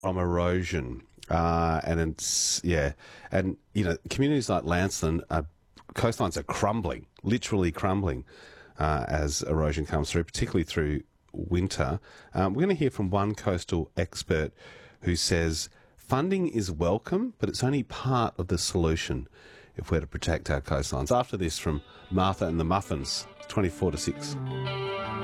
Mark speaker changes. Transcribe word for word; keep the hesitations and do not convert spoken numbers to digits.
Speaker 1: from erosion. Uh, and it's, yeah, and, you know, communities like Lanston, uh, coastlines are crumbling, literally crumbling uh, as erosion comes through, particularly through winter. Um, we're going to hear from one coastal expert who says funding is welcome, but it's only part of the solution if we're to protect our coastlines. After this, from Martha and the Muffins, twenty-four to six.